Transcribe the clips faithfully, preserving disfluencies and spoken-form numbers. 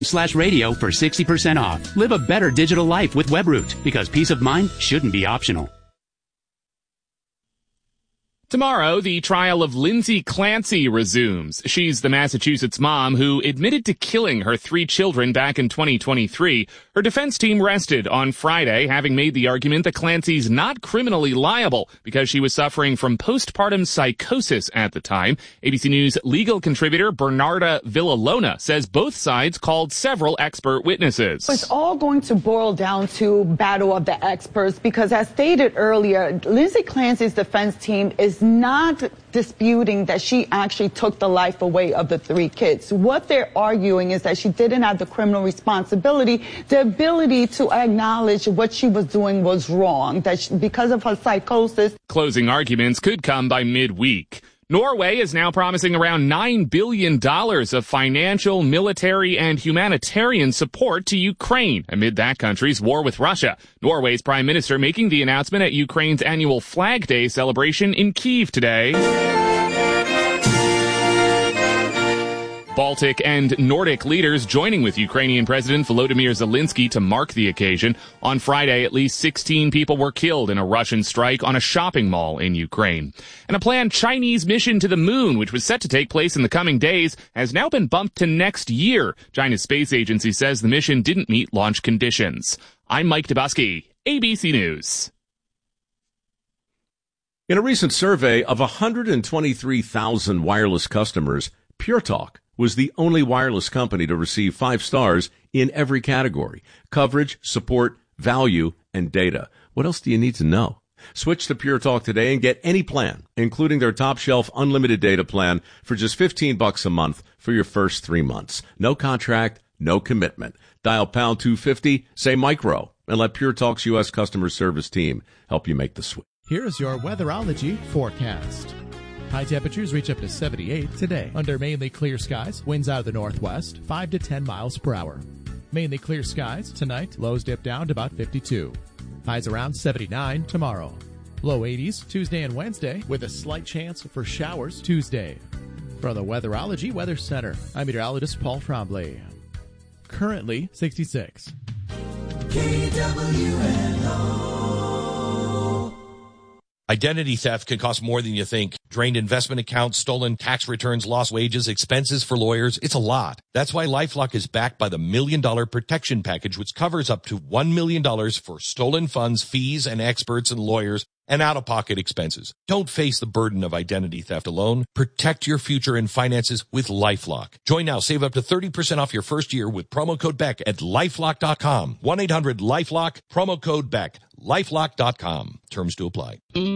slash radio for sixty percent off. Live a better digital life with WebRoot, because peace of mind shouldn't be optional. Tomorrow, the trial of Lindsay Clancy resumes. She's the Massachusetts mom who admitted to killing her three children back in twenty twenty-three. Her defense team rested on Friday, having made the argument that Clancy's not criminally liable because she was suffering from postpartum psychosis at the time. A B C News legal contributor Bernarda Villalona says both sides called several expert witnesses. It's all going to boil down to battle of the experts because, as stated earlier, Lindsay Clancy's defense team is not disputing that she actually took the life away of the three kids. What they're arguing is that she didn't have the criminal responsibility, the ability to acknowledge what she was doing was wrong, that she, because of her psychosis. Closing arguments could come by midweek. Norway is now promising around nine billion dollars of financial, military, and humanitarian support to Ukraine amid that country's war with Russia. Norway's prime minister making the announcement at Ukraine's annual Flag Day celebration in Kyiv today. Baltic and Nordic leaders joining with Ukrainian President Volodymyr Zelensky to mark the occasion. On Friday, at least sixteen people were killed in a Russian strike on a shopping mall in Ukraine. And a planned Chinese mission to the moon, which was set to take place in the coming days, has now been bumped to next year. China's space agency says the mission didn't meet launch conditions. I'm Mike Dubusky, A B C News. In a recent survey of one hundred twenty-three thousand wireless customers, Pure Talk was the only wireless company to receive five stars in every category: coverage, support, value, and data. What else do you need to know? Switch to Pure Talk today and get any plan, including their top-shelf unlimited data plan, for just fifteen bucks a month for your first three months. No contract, no commitment. Dial pound two fifty, say micro, and let Pure Talk's U S customer service team help you make the switch. Here's your weatherology forecast. High temperatures reach up to seventy-eight today. Under mainly clear skies, winds out of the northwest, five to ten miles per hour. Mainly clear skies tonight, lows dip down to about fifty-two. Highs around seventy-nine tomorrow. Low eighties Tuesday and Wednesday, with a slight chance for showers Tuesday. From the Weatherology Weather Center, I'm meteorologist Paul Trombley. Currently sixty-six. K W N O. Identity theft can cost more than you think. Drained investment accounts, stolen tax returns, lost wages, expenses for lawyers. It's a lot. That's why LifeLock is backed by the Million Dollar Protection Package, which covers up to one million dollars for stolen funds, fees, and experts and lawyers, and out-of-pocket expenses. Don't face the burden of identity theft alone. Protect your future and finances with LifeLock. Join now. Save up to thirty percent off your first year with promo code Beck at lifelock dot com. one eight hundred lifelock, promo code Beck. lifelock dot com. Terms to apply.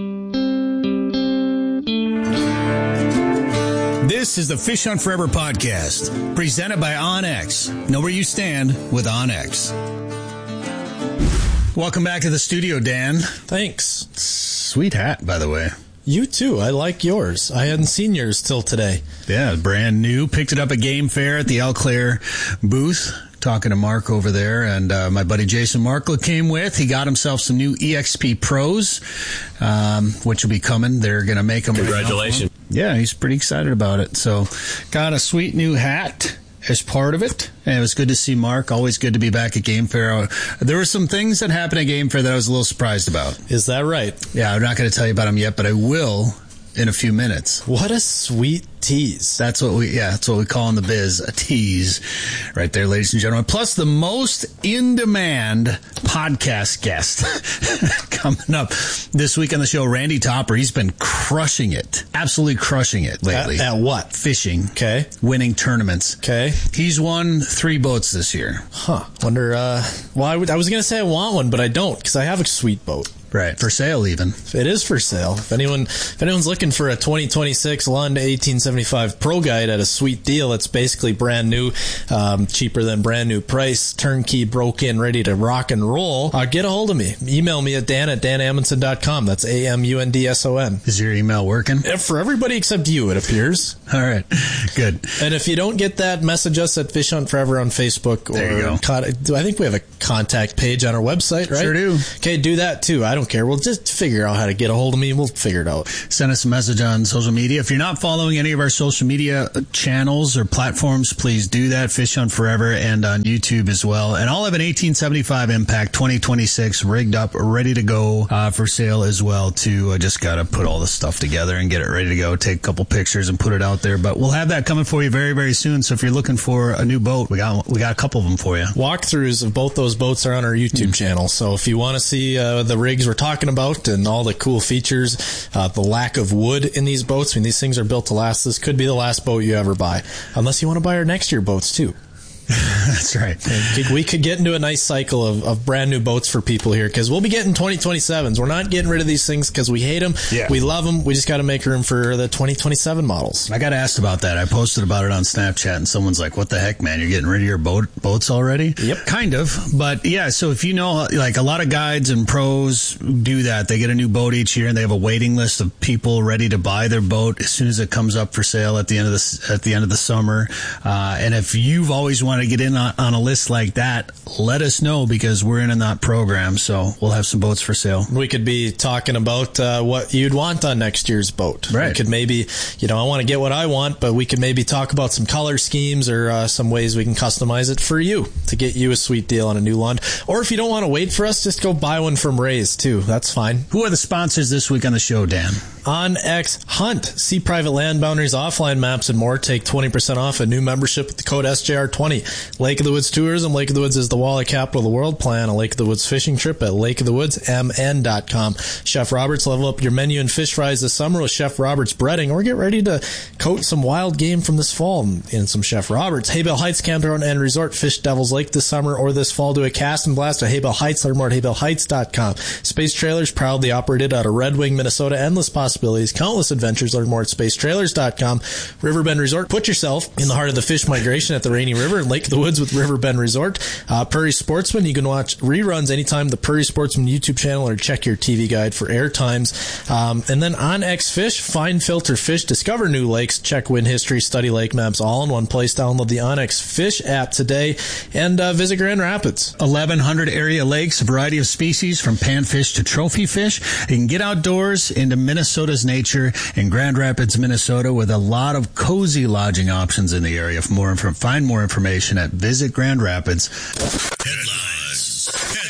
This is the Fish Hunt Forever podcast, presented by OnX. Know where you stand with OnX. Welcome back to the studio, Dan. Thanks. Sweet hat, by the way. You too. I like yours. I hadn't seen yours till today. Yeah, brand new. Picked it up at Game Fair at the Eau Claire booth. Talking to Mark over there, and uh, my buddy Jason Markle came with. He got himself some new E X P Pros, um, which will be coming. They're going to make them. Congratulations. Yeah, he's pretty excited about it. So got a sweet new hat as part of it. And it was good to see Mark. Always good to be back at Game Fair. There were some things that happened at Game Fair that I was a little surprised about. Is that right? Yeah, I'm not going to tell you about them yet, but I will in a few minutes. What a sweet tease. That's what we, yeah, that's what we call in the biz, a tease. Right there, ladies and gentlemen. Plus the most in-demand podcast guest coming up this week on the show, Randy Topper. He's been crushing it. Absolutely crushing it lately. At, at what? Fishing. Okay. Winning tournaments. Okay. He's won three boats this year. Huh. Wonder, uh, well, I, would, I was going to say I want one, but I don't, because I have a sweet boat. Right. For sale, even. It is for sale. If anyone, if anyone's looking for a twenty twenty-six Lund eighteen seventy-five Pro Guide at a sweet deal, it's basically brand new, um, cheaper than brand new price, turnkey, broke in, ready to rock and roll, uh, get a hold of me. Email me at Dan at Dan Amundson dot com. That's A M U N D S O N. Is your email working? For everybody except you, it appears. All right. Good. And if you don't get that, message us at Fish Hunt Forever on Facebook. Or there you go. Con- I think we have a contact page on our website, right? Sure do. Okay, do that too. I don't don't care. We'll just figure out how to get a hold of me, and we'll figure it out. Send us a message on social media. If you're not following any of our social media channels or platforms, please do that. Fish on Forever and on YouTube as well. And I'll have an eighteen seventy-five Impact twenty twenty-six rigged up, ready to go uh, for sale as well, too. I just got to put all the stuff together and get it ready to go. Take a couple pictures and put it out there. But we'll have that coming for you very, very soon. So if you're looking for a new boat, we got we got a couple of them for you. Walkthroughs of both those boats are on our YouTube mm. channel. So if you want to see uh, the rigs we're talking about and all the cool features, uh, the lack of wood in these boats, I mean, these things are built to last. This could be the last boat you ever buy, unless you want to buy our next year boats too. That's right. We could get into a nice cycle of, of brand new boats for people here, because we'll be getting twenty twenty-sevens. We're not getting rid of these things because we hate them. Yeah. We love them. We just got to make room for the twenty twenty-seven models. I got asked about that. I posted about it on Snapchat, and someone's like, what the heck, man? You're getting rid of your boat boats already? Yep. Kind of. But yeah, so if you know, like a lot of guides and pros do that. They get a new boat each year, and they have a waiting list of people ready to buy their boat as soon as it comes up for sale at the end of the, at the end of the summer. Uh, and if you've always wanted to get in on, on a list like that, let us know, because we're in a that program, so we'll have some boats for sale. We could be talking about uh, what you'd want on next year's boat. Right. We could maybe, you know, I want to get what I want, but we could maybe talk about some color schemes or uh, some ways we can customize it for you to get you a sweet deal on a new lawn. Or if you don't want to wait for us, just go buy one from Ray's too. That's fine. Who are the sponsors this week on the show, Dan? OnX Hunt. See private land boundaries, offline maps, and more. Take twenty percent off a new membership with the code S J R twenty. Lake of the Woods Tourism. Lake of the Woods is the walleye capital of the world. Plan a Lake of the Woods fishing trip at lake of the woods m n dot com. Chef Roberts, level up your menu and fish fries this summer with Chef Roberts breading, or get ready to coat some wild game from this fall in some Chef Roberts. Haybell Heights Campground and Resort. Fish Devil's Lake this summer or this fall. Do a cast and blast at Haybell Heights. Learn more at haybell heights dot com. Space Trailers, proudly operated out of Red Wing, Minnesota. Endless possibilities, countless adventures. Learn more at space trailers dot com. Riverbend Resort. Put yourself in the heart of the fish migration at the Rainy River and Lake of the Woods with Riverbend Resort. Uh, Prairie Sportsman. You can watch reruns anytime the Prairie Sportsman YouTube channel, or check your T V guide for air times. Um, and then OnX Fish. Find, filter fish, discover new lakes, check wind history, study lake maps, all in one place. Download the OnX Fish app today and uh, visit Grand Rapids. eleven hundred area lakes, a variety of species from panfish to trophy fish. You can get outdoors into Minnesota's nature in Grand Rapids, Minnesota, with a lot of cozy lodging options in the area. For more info, find more information at Visit Grand Rapids. Headlines.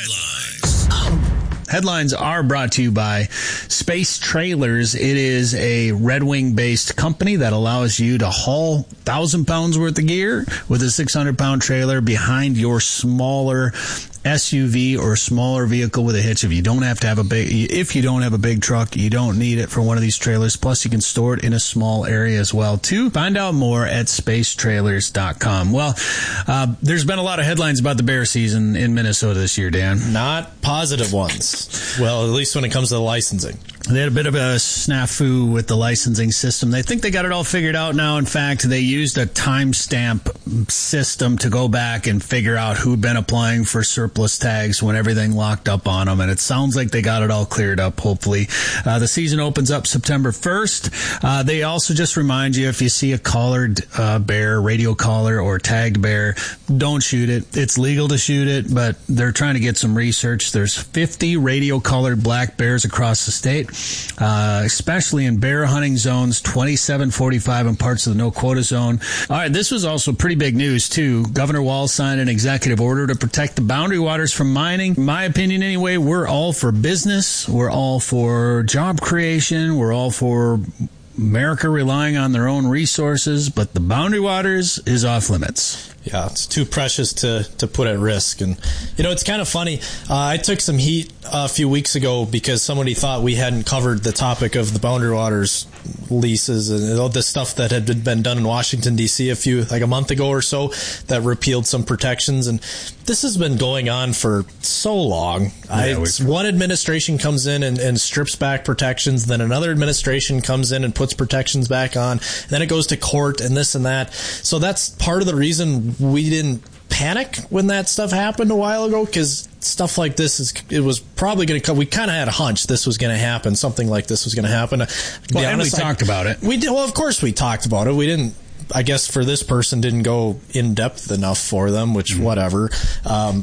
Headlines. Headlines are brought to you by Space Trailers. It is a Red Wing-based company that allows you to haul one thousand pounds worth of gear with a six hundred pound trailer behind your smaller S U V or smaller vehicle with a hitch. If you don't have to have a big, if you don't have a big truck, you don't need it for one of these trailers. Plus, you can store it in a small area as well, too. Find out more at space trailers dot com. Well, uh, there's been a lot of headlines about the bear season in Minnesota this year, Dan. Not positive ones. Well, at least when it comes to the licensing. They had a bit of a snafu with the licensing system. They think they got it all figured out now. In fact, they used a timestamp system to go back and figure out who'd been applying for surplus tags when everything locked up on them. And it sounds like they got it all cleared up, hopefully. Uh, the season opens up September first. Uh, they also just remind you, if you see a collared uh, bear, radio collar, or tagged bear, don't shoot it. It's legal to shoot it, but they're trying to get some research. There's fifty radio collared black bears across the state. Uh, especially in bear hunting zones, twenty-seven forty-five and parts of the no quota zone. All right, this was also pretty big news, too. Governor Walz signed an executive order to protect the boundary waters from mining. In my opinion, anyway, we're all for business. We're all for job creation. We're all for America relying on their own resources, but the boundary waters is off limits. Yeah, it's too precious to, to put at risk. And, you know, it's kind of funny. Uh, I took some heat a few weeks ago because somebody thought we hadn't covered the topic of the boundary waters leases and all the stuff that had been done in Washington, D C a few, like a month ago or so, that repealed some protections. And this has been going on for so long. Yeah, I, one administration comes in and, and strips back protections, then another administration comes in and puts protections back on, and then it goes to court and this and that. So that's part of the reason we didn't panic when that stuff happened a while ago, because stuff like this is it was probably going to come. We kind of had a hunch this was going to happen. Something like this was going to happen. To well, and honest, we talked I, about it. We did. Well, of course we talked about it. We didn't. I guess for this person didn't go in depth enough for them, which mm-hmm. whatever. Um,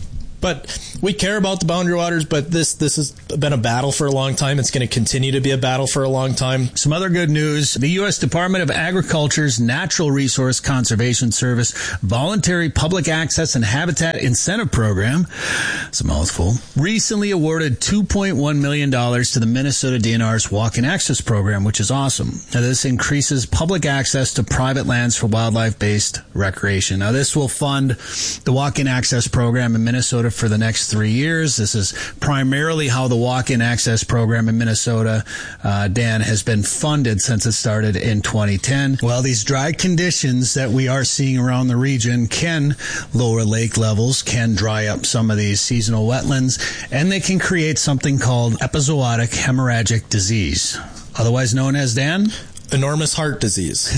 But we care about the Boundary Waters, but this this has been a battle for a long time. It's going to continue to be a battle for a long time. Some other good news. The U S Department of Agriculture's Natural Resource Conservation Service Voluntary Public Access and Habitat Incentive Program, it's a mouthful, recently awarded two point one million dollars to the Minnesota D N R's Walk-in Access Program, which is awesome. Now, this increases public access to private lands for wildlife-based recreation. Now, this will fund the Walk-in Access Program in Minnesota for the next three years. This is primarily how the Walk-in Access Program in Minnesota, uh, Dan, has been funded since it started in twenty ten. Well, these dry conditions that we are seeing around the region can lower lake levels, can dry up some of these seasonal wetlands, and they can create something called epizootic hemorrhagic disease, otherwise known as, Dan? Enormous heart disease.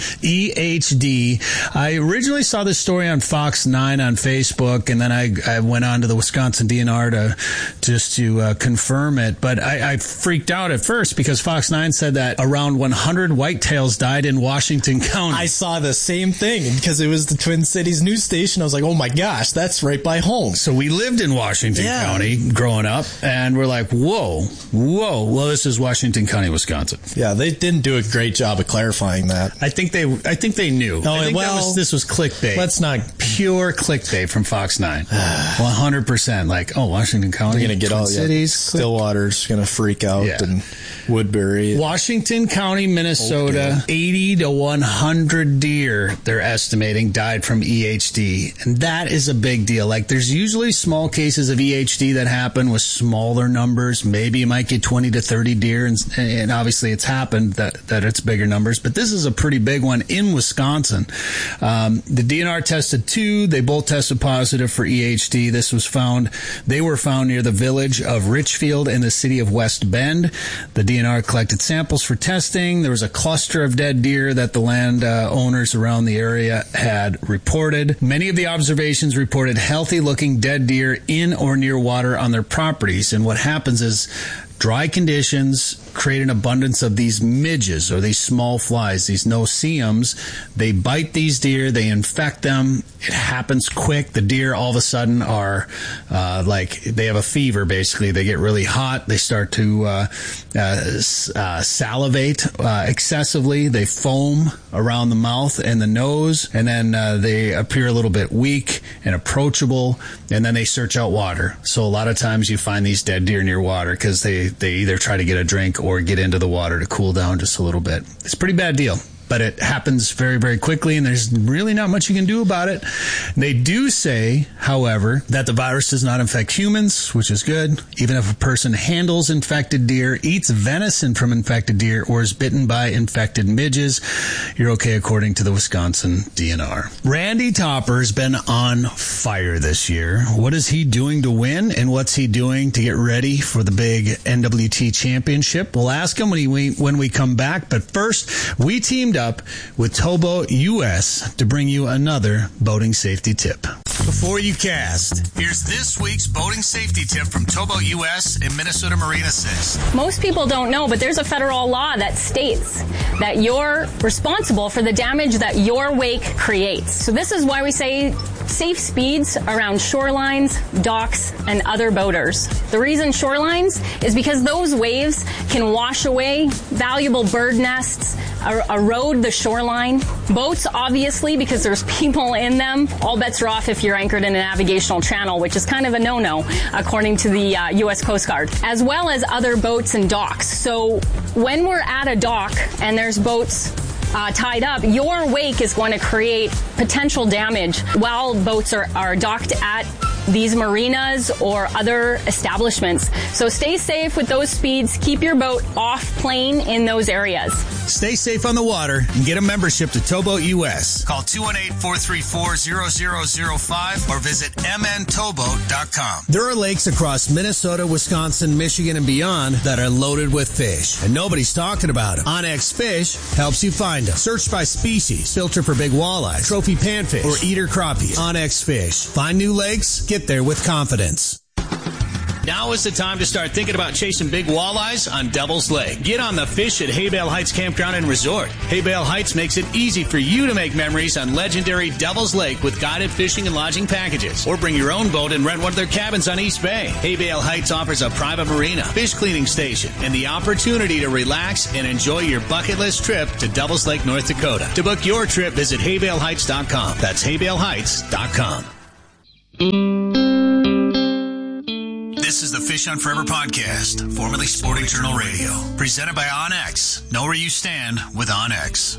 E H D. I originally saw this story on Fox nine on Facebook, and then I, I went on to the Wisconsin D N R to just to uh, confirm it. But I, I freaked out at first because Fox nine said that around one hundred whitetails died in Washington County. I saw the same thing because it was the Twin Cities news station. I was like, oh my gosh, that's right by home. So we lived in Washington yeah. County growing up, and we're like, whoa, whoa. Well, this is Washington County, Wisconsin. Yeah, they didn't do a great job of clarifying that. I think they I think they knew. No, I think well, that was, this was clickbait. Let's not pure clickbait from Fox nine. one hundred percent like, oh, Washington County, you're going to get all cities, yeah, Stillwater's going to freak out yeah. and Woodbury. Washington County, Minnesota, okay. eighty to one hundred deer, they're estimating, died from E H D. And that is a big deal. Like, there's usually small cases of E H D that happen with smaller numbers. Maybe you might get twenty to thirty deer, and, and obviously it's happened that, that it's bigger numbers. But this is a pretty big one in Wisconsin. Um, the D N R tested two. They both tested positive for E H D. This was found, they were found near the village of Richfield in the city of West Bend. The D N R collected samples for testing. There was a cluster of dead deer that the land uh, owners around the area had reported. Many of the observations reported healthy-looking dead deer in or near water on their properties. And what happens is dry conditions create an abundance of these midges, or these small flies, these no-see-ums. They bite these deer, they infect them. It happens quick. The deer all of a sudden are uh, like, they have a fever, basically. They get really hot. They start to uh, uh, uh, salivate uh, excessively. They foam around the mouth and the nose, and then uh, they appear a little bit weak and approachable, and then they search out water. So a lot of times you find these dead deer near water because they, they either try to get a drink or get into the water to cool down just a little bit. It's a pretty bad deal, but it happens very, very quickly, and there's really not much you can do about it. They do say, however, that the virus does not infect humans, which is good. Even if a person handles infected deer, eats venison from infected deer, or is bitten by infected midges, you're okay according to the Wisconsin D N R. Randy Topper's been on fire this year. What is he doing to win, and what's he doing to get ready for the big N W T championship? We'll ask him when, he, when we come back, but first, we teamed up up with Towboat U S to bring you another boating safety tip. Before you cast, here's this week's boating safety tip from Towboat U S and Minnesota Marine Assist. Most people don't know, but there's a federal law that states that you're responsible for the damage that your wake creates. So this is why we say safe speeds around shorelines, docks, and other boaters. The reason shorelines is because those waves can wash away valuable bird nests, er- erode the shoreline. Boats, obviously, because there's people in them, all bets are off if you're anchored in a navigational channel, which is kind of a no-no, according to the uh, U S Coast Guard, as well as other boats and docks. So when we're at a dock and there's boats Uh, tied up, your wake is going to create potential damage while boats are, are docked at these marinas or other establishments. So stay safe with those speeds. Keep your boat off plane in those areas. Stay safe on the water and get a membership to Towboat U S. Call two one eight, four three four, zero zero zero five or visit m n towboat dot com. There are lakes across Minnesota, Wisconsin, Michigan, and beyond that are loaded with fish, and nobody's talking about them. Onyx Fish helps you find them. Search by species, filter for big walleye, trophy panfish, or eater crappie. Onyx Fish. Find new lakes, get there with confidence. Now is the time to start thinking about chasing big walleyes on Devil's Lake. Get on the fish at Haybale Heights Campground and Resort. Haybale Heights makes it easy for you to make memories on legendary Devil's Lake with guided fishing and lodging packages. Or bring your own boat and rent one of their cabins on East Bay. Haybale Heights offers a private marina, fish cleaning station, and the opportunity to relax and enjoy your bucket list trip to Devil's Lake, North Dakota. To book your trip, visit haybale heights dot com. That's haybale heights dot com. This is the Fish on Forever podcast, formerly Sporting Journal Radio, presented by OnX. Know where you stand with OnX.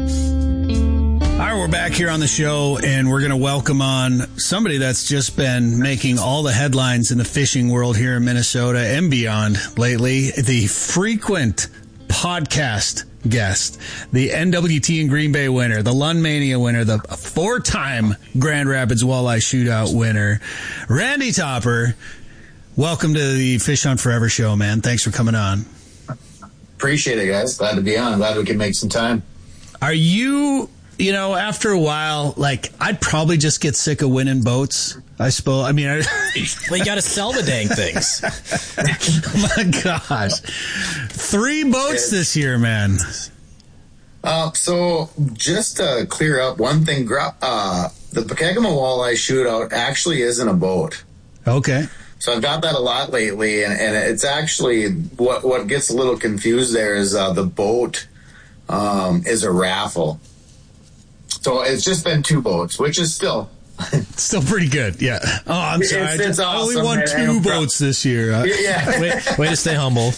All right, we're back here on the show, and we're going to welcome on somebody that's just been making all the headlines in the fishing world here in Minnesota and beyond lately, the frequent podcast guest, the N W T and Green Bay winner, the Lund Mania winner, the four-time Grand Rapids Walleye Shootout winner, Randy Topper. Welcome to the Fish on Forever show, man. Thanks for coming on. Appreciate it, guys. Glad to be on. Glad we can make some time. Are you, you know, after a while, like, I'd probably just get sick of winning boats, I suppose. I mean, I, well, you got to sell the dang things. Oh, my gosh. Three boats this year, man. Uh, so, just to clear up one thing, uh, the Pokegama Walleye Shootout actually isn't a boat. Okay. So I've got that a lot lately, and, and it's actually what what gets a little confused there is uh, the boat um, is a raffle. So it's just been two boats, which is still still pretty good. Yeah. Oh, I'm sorry. It's, it's I awesome. only won two boats this year. Uh, yeah. way, way to stay humble.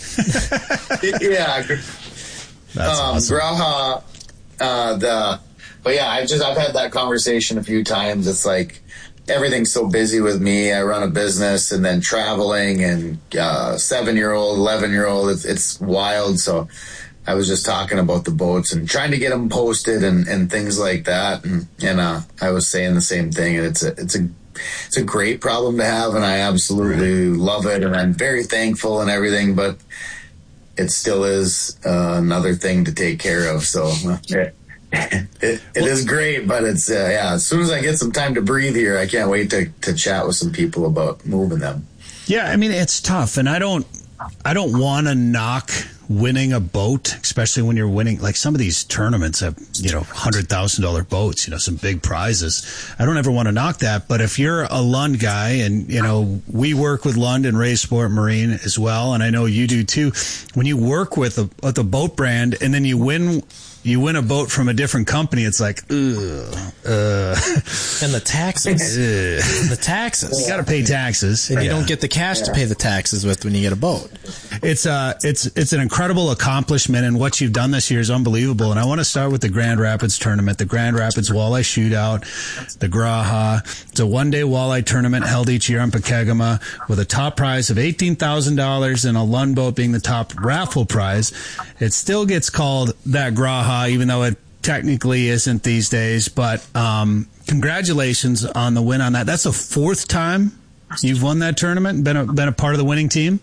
yeah. That's um, awesome. Graha, uh, the but yeah, I just I've had that conversation a few times. It's like, everything's so busy with me. I run a business and then traveling and uh, seven-year-old, eleven-year-old. It's, it's wild. So I was just talking about the boats and trying to get them posted and, and things like that. And, and uh, I was saying the same thing. And it's a it's a it's a great problem to have, and I absolutely love it. And I'm very thankful and everything. But it still is uh, another thing to take care of. So. Yeah. It, it well, is great, but it's, uh, yeah, as soon as I get some time to breathe here, I can't wait to, to chat with some people about moving them. Yeah, I mean, it's tough, and I don't, I don't want to knock winning a boat, especially when you're winning, like some of these tournaments have, you know, one hundred thousand dollars boats, you know, some big prizes. I don't ever want to knock that, but if you're a Lund guy, and, you know, we work with Lund and Ray Sport Marine as well, and I know you do too, when you work with a, with a boat brand and then you win You win a boat from a different company, it's like, ugh, uh. And the taxes. Ugh. The taxes. You got to pay taxes. And yeah. you don't get the cash yeah. to pay the taxes with when you get a boat. It's uh, it's it's an incredible accomplishment, and what you've done this year is unbelievable. And I want to start with the Grand Rapids tournament, the Grand Rapids Walleye Shootout, the Graha. It's a one-day walleye tournament held each year on Pokegama with a top prize of eighteen thousand dollars and a Lund boat being the top raffle prize. It still gets called that Graha, even though it technically isn't these days. But um, congratulations on the win on that. That's the fourth time you've won that tournament, been a, been a part of the winning team?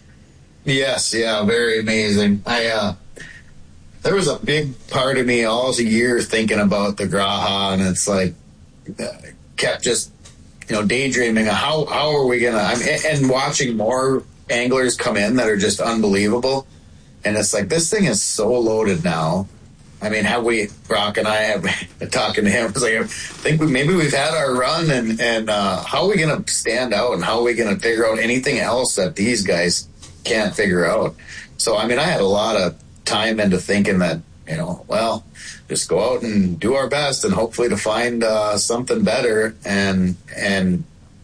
Yes, yeah, very amazing. I uh, there was a big part of me all year thinking about the Graha, and it's like uh, kept just, you know, daydreaming. How how are we gonna? I'm and watching more anglers come in that are just unbelievable, and it's like this thing is so loaded now. I mean, have we, Brock and I have been talking to him, it's like, I think we, maybe we've had our run, and, and uh, how are we going to stand out, and how are we going to figure out anything else that these guys can't figure out? So, I mean, I had a lot of time into thinking that, you know, well, just go out and do our best and hopefully to find uh, something better. And, and,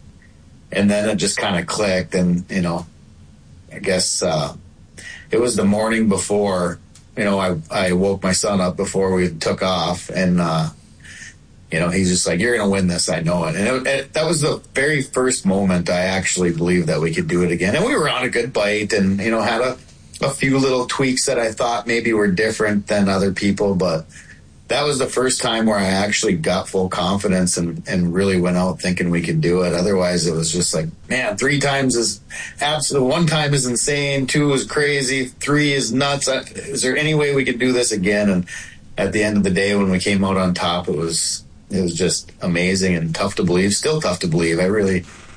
and then it just kind of clicked, and, you know, I guess uh, it was the morning before. You know, I, I woke my son up before we took off, and, uh, you know, he's just like, you're going to win this. I know it. And it, it, that was the very first moment I actually believed that we could do it again. And we were on a good bite and, you know, had a, a few little tweaks that I thought maybe were different than other people. But that was the first time where I actually got full confidence and, and really went out thinking we could do it. Otherwise, it was just like, man, three times is absolute. One time is insane. Two is crazy. Three is nuts. Is there any way we could do this again? And at the end of the day, when we came out on top, it was it was just amazing and tough to believe. Still tough to believe. I really,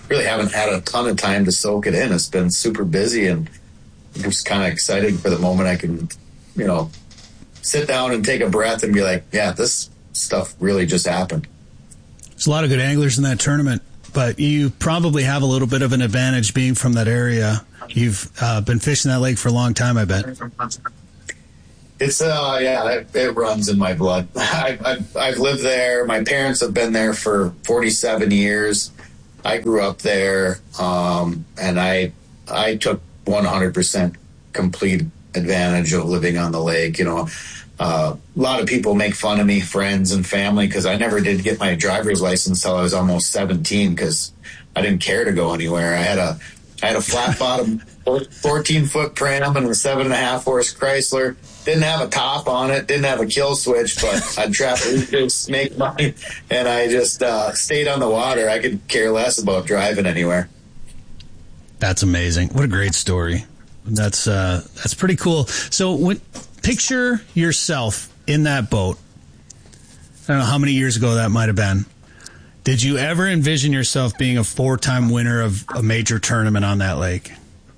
really haven't had a ton of time to soak it in. It's been super busy, and I'm just kind of excited for the moment I can, you know, sit down and take a breath and be like, yeah, this stuff really just happened. There's a lot of good anglers in that tournament, but you probably have a little bit of an advantage being from that area. You've uh, been fishing that lake for a long time, I bet. It's, uh, yeah, it, it runs in my blood. I, I've, I've lived there. My parents have been there for forty-seven years. I grew up there, um, and I I took one hundred percent complete advantage of living on the lake. You know, uh, a lot of people make fun of me, friends and family, because I never did get my driver's license till I was almost seventeen because I didn't care to go anywhere. I had a I had a flat bottom fourteen foot pram and a seven and a half horse Chrysler. Didn't have a top on it, didn't have a kill switch, but I'd trap leaders, make money, and I just uh, stayed on the water. I could care less about driving anywhere. That's amazing. What a great story. That's uh, that's pretty cool. So when, picture yourself in that boat. I don't know how many years ago that might have been. Did you ever envision yourself being a four-time winner of a major tournament on that lake?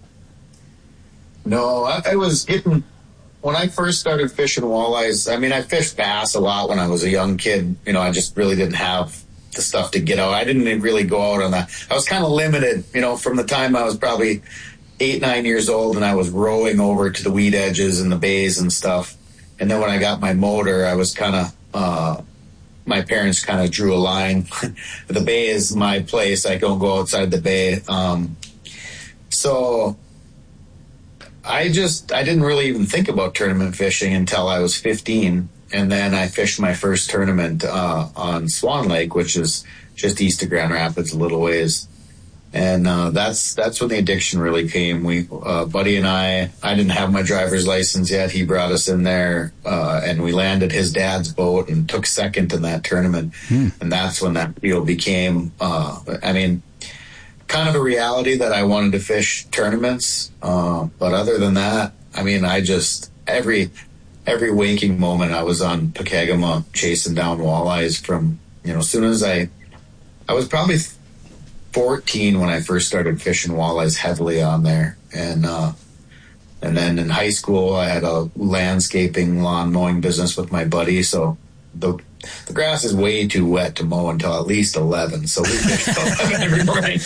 No, I, I was getting... When I first started fishing walleyes, I mean, I fished bass a lot when I was a young kid. You know, I just really didn't have the stuff to get out. I didn't really go out on that. I was kind of limited, you know, from the time I was probably eight, nine years old and I was rowing over to the weed edges and the bays and stuff. And then when I got my motor, I was kind of, uh, my parents kind of drew a line. The bay is my place. I don't go outside the bay. Um, so... I just, I didn't really even think about tournament fishing until I was fifteen. And then I fished my first tournament uh, on Swan Lake, which is just east of Grand Rapids, a little ways. And uh, that's that's when the addiction really came. We, uh, Buddy and I, I didn't have my driver's license yet. He brought us in there, uh, and we landed his dad's boat and took second in that tournament. Hmm. And that's when that deal became, uh, I mean, kind of a reality that I wanted to fish tournaments. Uh, but other than that, I mean, I just, every, every waking moment I was on Pokegama chasing down walleyes from, you know, as soon as I, I was probably fourteen when I first started fishing walleyes heavily on there. And, uh, and then in high school, I had a landscaping lawn mowing business with my buddy. So the, The grass is way too wet to mow until at least eleven, so we fish till eleven every morning.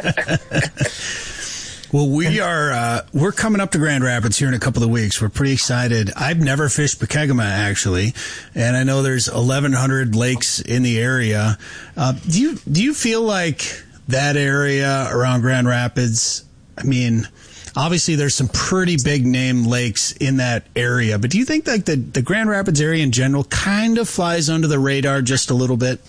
Well, we are uh, we're coming up to Grand Rapids here in a couple of weeks. We're pretty excited. I've never fished Pokegama, actually, and I know there's eleven hundred lakes in the area. Uh, do you do you feel like that area around Grand Rapids? I mean, obviously, there's some pretty big name lakes in that area, but do you think like the, the Grand Rapids area in general kind of flies under the radar just a little bit?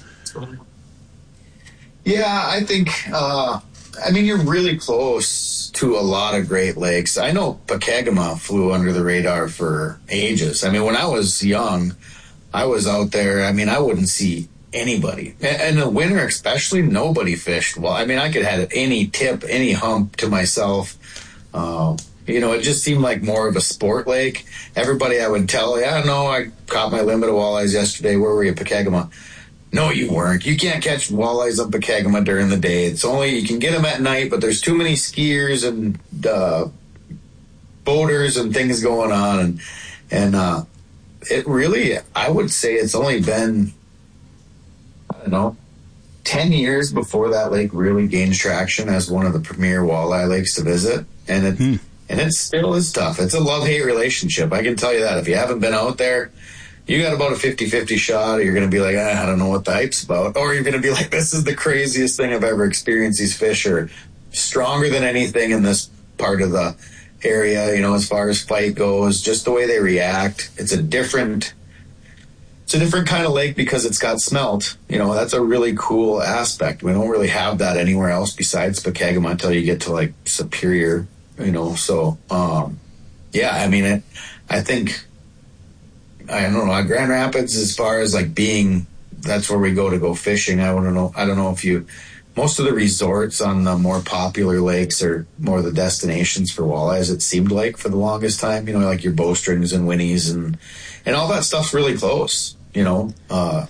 Yeah, I think, uh, I mean, you're really close to a lot of Great Lakes. I know Pokegama flew under the radar for ages. I mean, when I was young, I was out there, I mean, I wouldn't see anybody. And in the winter especially, nobody fished. Well, I mean, I could have any tip, any hump to myself. Uh, you know, it just seemed like more of a sport lake. Everybody I would tell, yeah, no, I caught my limit of walleyes yesterday. Where were you, Pokegama? No, you weren't. You can't catch walleyes on Pokegama during the day. It's only, you can get them at night, but there's too many skiers and uh, boaters and things going on. And, and uh, it really, I would say it's only been, I don't know, ten years before that lake really gained traction as one of the premier walleye lakes to visit. And it, hmm. and it still is tough. It's a love-hate relationship. I can tell you that. If you haven't been out there, you got about a fifty-fifty shot, or you're going to be like, ah, I don't know what the hype's about. Or you're going to be like, this is the craziest thing I've ever experienced. These fish are stronger than anything in this part of the area, you know, as far as fight goes, just the way they react. It's a different, it's a different kind of lake because it's got smelt. You know, that's a really cool aspect. We don't really have that anywhere else besides Pokegama until you get to like Superior, you know. So, um, yeah, I mean, it, I think, I don't know, Grand Rapids, as far as like being, that's where we go to go fishing. I don't know. I don't know if you, most of the resorts on the more popular lakes are more the destinations for walleyes. It seemed like for the longest time, you know, like your Bowstrings and Winnies and, and all that stuff's really close, you know. Uh,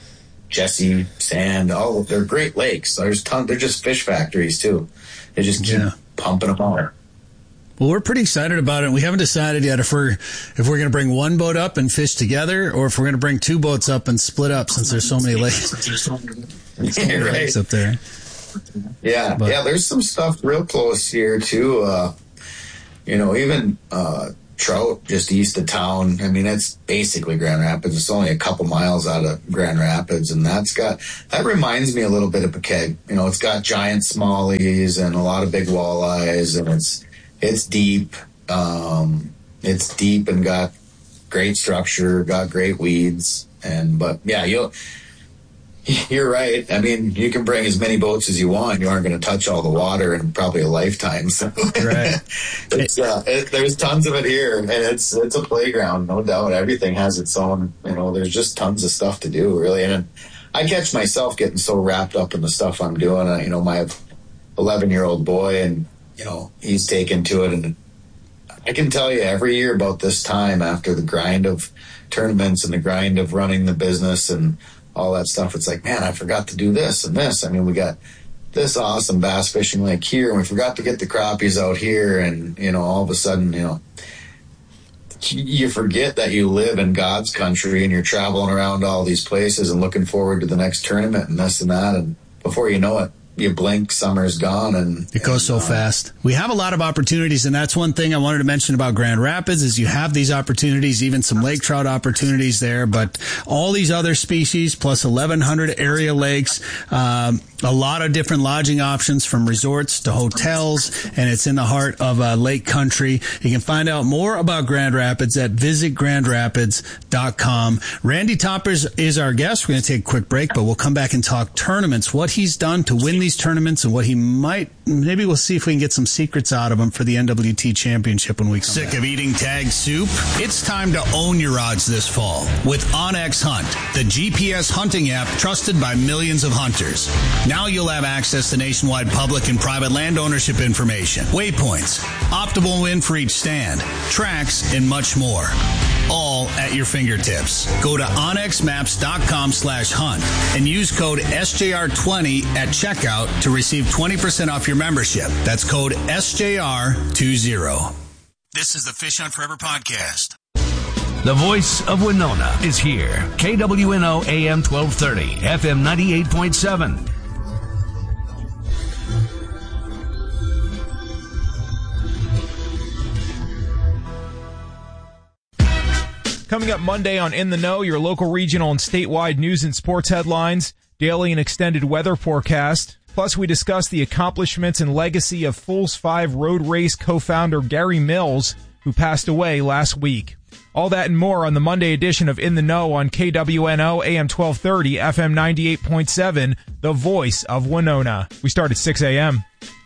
Jesse, Sand, all they're great lakes. There's ton. They're just fish factories too. They just keep Yeah. pumping them out. Well, we're pretty excited about it. We haven't decided yet if we're if we're going to bring one boat up and fish together, or if we're going to bring two boats up and split up, since there's so many lakes, so many Right. lakes up there. Yeah, But- yeah. There's some stuff real close here too. Uh, you know, even uh, trout just east of town. I mean, it's basically Grand Rapids. It's only a couple miles out of Grand Rapids, and that's got that reminds me a little bit of Pekeg. You know, it's got giant smallies and a lot of big walleyes, and it's it's deep. Um, it's deep and got great structure, got great weeds, and but yeah, you'll. You're right. I mean, you can bring as many boats as you want. You aren't going to touch all the water in probably a lifetime. So Right. it's, uh, it, there's tons of it here, and it's it's a playground, no doubt. Everything has its own. You know, there's just tons of stuff to do, really. And I catch myself getting so wrapped up in the stuff I'm doing. Uh, you know, my eleven year old boy, and you know, he's taken to it, and I can tell you every year about this time, after the grind of tournaments and the grind of running the business and all that stuff, it's like, man, I forgot to do this and this. I mean, we got this awesome bass fishing lake here, and we forgot to get the crappies out here. And, you know, all of a sudden, you know, you forget that you live in God's country, and you're traveling around all these places and looking forward to the next tournament and this and that. And before you know it, you blink, summer's gone, and It goes so and, uh, fast. We have a lot of opportunities, and that's one thing I wanted to mention about Grand Rapids is you have these opportunities, even some lake trout opportunities there, but all these other species plus eleven hundred area lakes, um, a lot of different lodging options from resorts to hotels, and it's in the heart of uh, lake country. You can find out more about Grand Rapids at visit grand rapids dot com. Randy Toppers is our guest. We're going to take a quick break, but we'll come back and talk tournaments, what he's done to win these tournaments and what he might, maybe we'll see if we can get some secrets out of him for the N W T Championship when we come Sick back. Of eating tag soup? It's time to own your odds this fall with OnX Hunt, the G P S hunting app trusted by millions of hunters. Now you'll have access to nationwide public and private land ownership information, waypoints, optimal win for each stand, tracks, and much more. All at your fingertips. Go to onx maps dot com slash hunt and use code S J R twenty at checkout to receive twenty percent off your membership. That's code S J R twenty. This is the Fish Hunt Forever podcast. The voice of Winona is here. K W N O A M twelve thirty, F M ninety-eight point seven. Coming up Monday on In the Know, your local, regional, and statewide news and sports headlines, daily and extended weather forecast. Plus, we discuss the accomplishments and legacy of Fools five road race co-founder Gary Mills, who passed away last week. All that and more on the Monday edition of In the Know on K W N O A M twelve thirty, F M ninety-eight point seven, the voice of Winona. We start at six a.m.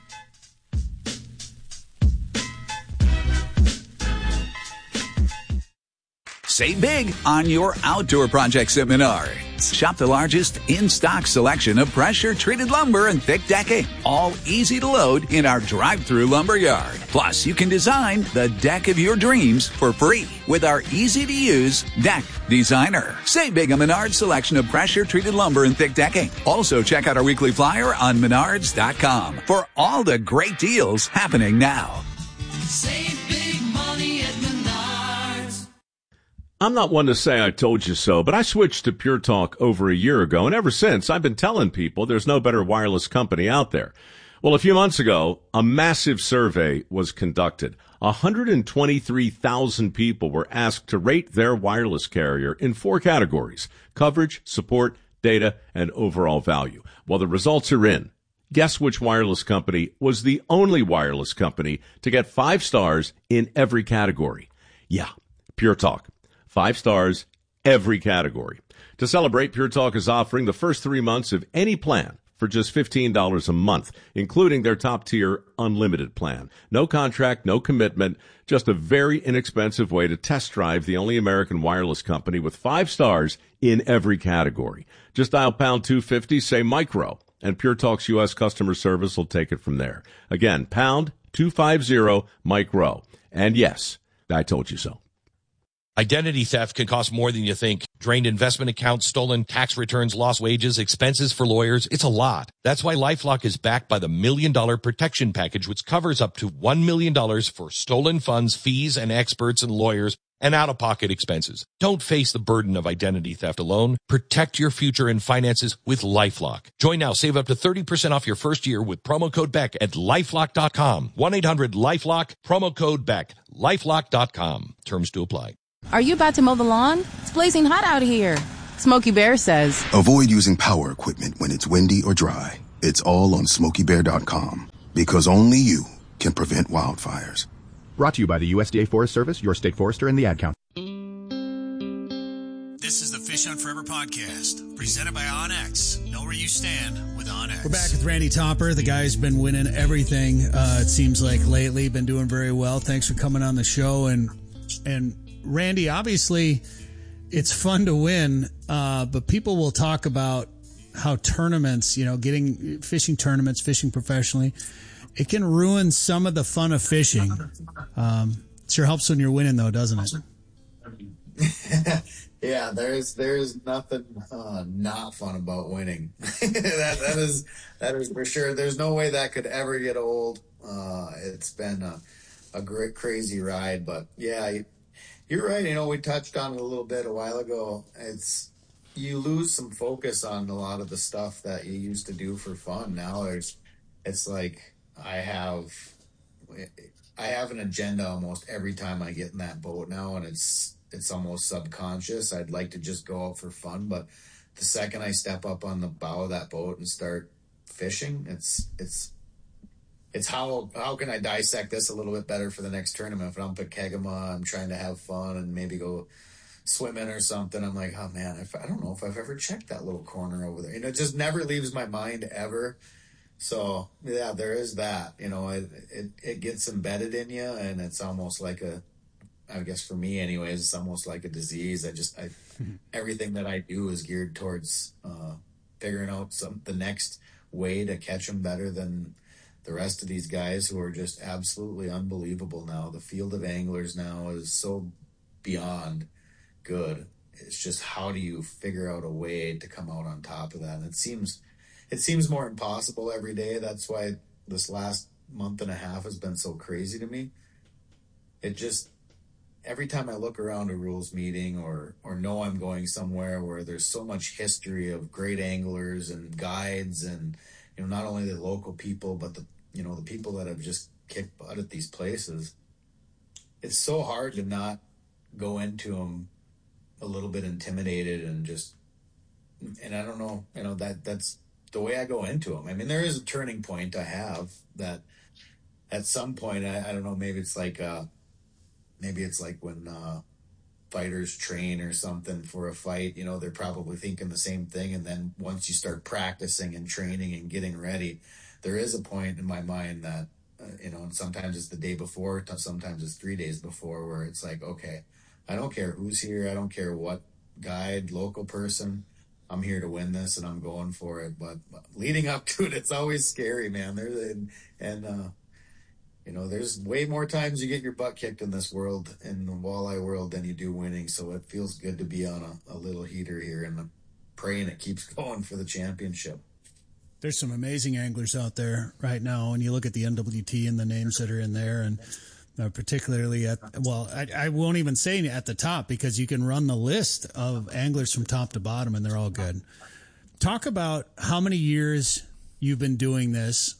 Save big on your outdoor projects at Menards. Shop the largest in-stock selection of pressure-treated lumber and thick decking, all easy to load in our drive-through lumber yard. Plus, you can design the deck of your dreams for free with our easy-to-use Deck Designer. Save big on Menards' selection of pressure-treated lumber and thick decking. Also, check out our weekly flyer on menards dot com for all the great deals happening now. Save big money at Menards. I'm not one to say I told you so, but I switched to Pure Talk over a year ago, and ever since, I've been telling people there's no better wireless company out there. Well, a few months ago, a massive survey was conducted. one hundred twenty-three thousand people were asked to rate their wireless carrier in four categories: coverage, support, data, and overall value. Well, the results are in. Guess which wireless company was the only wireless company to get five stars in every category? Yeah, Pure Talk. Five stars, every category. To celebrate, Pure Talk is offering the first three months of any plan for just fifteen dollars a month, including their top-tier unlimited plan. No contract, no commitment, just a very inexpensive way to test drive the only American wireless company with five stars in every category. Just dial pound two fifty, say micro, and Pure Talk's U S customer service will take it from there. Again, pound two fifty, micro. And yes, I told you so. Identity theft can cost more than you think. Drained investment accounts, stolen tax returns, lost wages, expenses for lawyers. It's a lot. That's why LifeLock is backed by the Million Dollar Protection Package, which covers up to one million dollars for stolen funds, fees, and experts and lawyers, and out-of-pocket expenses. Don't face the burden of identity theft alone. Protect your future and finances with LifeLock. Join now. Save up to thirty percent off your first year with promo code Beck at lifelock dot com. one eight hundred lifelock, promo code Beck. lifelock dot com. Terms to apply. Are you about to mow the lawn? It's blazing hot out here. Smokey Bear says, avoid using power equipment when it's windy or dry. It's all on smokey bear dot com, because only you can prevent wildfires. Brought to you by the U S D A Forest Service, your state forester, and the Ad Council. This is the Fish on Forever podcast, presented by OnX. Know where you stand with OnX. We're back with Randy Topper. The guy's been winning everything, uh, it seems like lately. Been doing very well. Thanks for coming on the show. And, and Randy, obviously, it's fun to win, uh, but people will talk about how tournaments, you know, getting fishing tournaments, fishing professionally, it can ruin some of the fun of fishing. Um, sure helps when you're winning, though, doesn't it? Yeah, there's there's nothing uh, not fun about winning. that that is that is for sure. There's no way that could ever get old. Uh, it's been a, a great crazy ride, but yeah, you're right. You know, we touched on it a little bit a while ago. It's you lose some focus on a lot of the stuff that you used to do for fun. Now there's it's like I have I have an agenda almost every time I get in that boat now, and it's it's almost subconscious. I'd like to just go out for fun, but the second I step up on the bow of that boat and start fishing, it's it's it's how how can I dissect this a little bit better for the next tournament? If I'm at Kegama, I'm trying to have fun and maybe go swimming or something. I'm like, oh man, if, I don't know if I've ever checked that little corner over there. You know, it just never leaves my mind ever. So yeah, there is that. You know, it it, it gets embedded in you, and it's almost like a I guess for me anyways, it's almost like a disease. I just, I, everything that I do is geared towards uh, figuring out some the next way to catch them better than the rest of these guys who are just absolutely unbelievable now. The field of anglers now is so beyond good. It's just how do you figure out a way to come out on top of that? And it seems, it seems more impossible every day. That's why this last month and a half has been so crazy to me. It just, every time I look around a rules meeting or or know I'm going somewhere where there's so much history of great anglers and guides and, you know, not only the local people, but the, you know, the people that have just kicked butt at these places, it's so hard to not go into them a little bit intimidated and just, and I don't know, you know, that that's the way I go into them. I mean, there is a turning point I have that at some point, I, I don't know, maybe it's like, uh, Maybe it's like when uh, fighters train or something for a fight, you know, they're probably thinking the same thing. And then once you start practicing and training and getting ready, there is a point in my mind that, uh, you know, and sometimes it's the day before, sometimes it's three days before where it's like, okay, I don't care who's here. I don't care what guide, local person. I'm here to win this and I'm going for it. But leading up to it, it's always scary, man. There's and, and uh, you know, there's way more times you get your butt kicked in this world, in the walleye world, than you do winning. So it feels good to be on a, a little heater here, and I'm praying it keeps going for the championship. There's some amazing anglers out there right now, and you look at the N W T and the names that are in there, and uh, particularly at, well, I, I won't even say at the top because you can run the list of anglers from top to bottom, and they're all good. Talk about how many years you've been doing this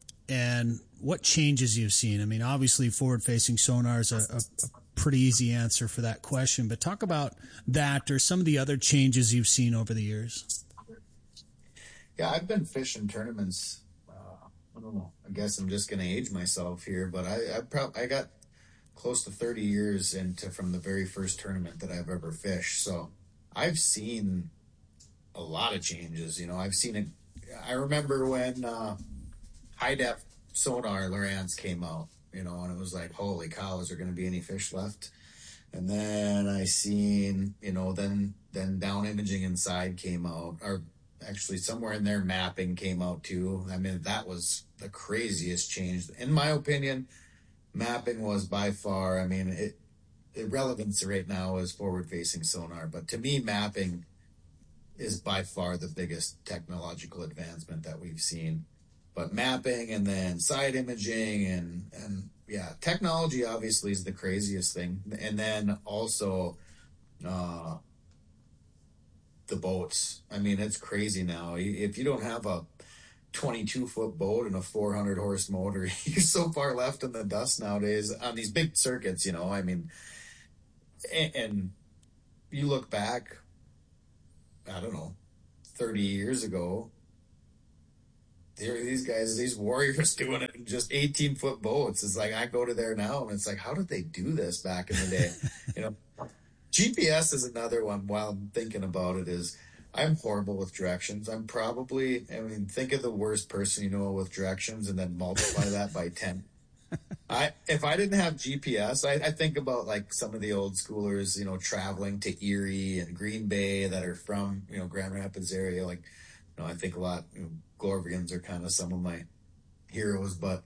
and what changes you've seen. I mean, obviously forward-facing sonar is a, a, a pretty easy answer for that question, but talk about that or some of the other changes you've seen over the years. Yeah, I've been fishing tournaments. Uh, I don't know. I guess I'm just going to age myself here, but I I, prob- I got close to thirty years into from the very first tournament that I've ever fished. So I've seen a lot of changes. You know, I've seen it. I remember when uh, high def sonar Lowrance came out, you know, and it was like, holy cow, is there going to be any fish left? And then I seen, you know, then then down imaging inside came out, or actually somewhere in there mapping came out too. I mean, that was the craziest change. In my opinion, mapping was by far, I mean, it irrelevance right now is forward-facing sonar, but to me, mapping is by far the biggest technological advancement that we've seen. But mapping and then side imaging and, and yeah, technology obviously is the craziest thing. And then also uh, the boats. I mean, it's crazy now. If you don't have a twenty-two foot boat and a four hundred horse motor, you're so far left in the dust nowadays on these big circuits, you know, I mean, and, and you look back, I don't know, thirty years ago, there are these guys, these warriors doing it in just eighteen foot boats. It's like, I go to there now and it's like, how did they do this back in the day? You know, G P S is another one. While I'm thinking about it, is I'm horrible with directions. I'm probably, I mean, think of the worst person you know with directions and then multiply that by ten. I, if I didn't have G P S, I, I think about like some of the old schoolers, you know, traveling to Erie and Green Bay that are from, you know, Grand Rapids area. Like, you know, I think a lot, you know, Glorians are kind of some of my heroes, but